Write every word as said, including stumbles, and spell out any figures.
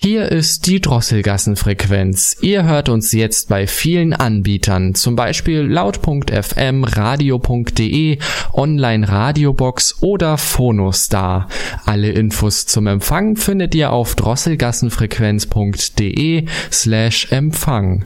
Hier ist die Drosselgassenfrequenz. Ihr hört uns jetzt bei vielen Anbietern, zum Beispiel laut punkt f m, radio punkt de, Online-Radiobox oder Phonostar. Alle Infos zum Empfang findet ihr auf drosselgassenfrequenz punkt de slash Empfang.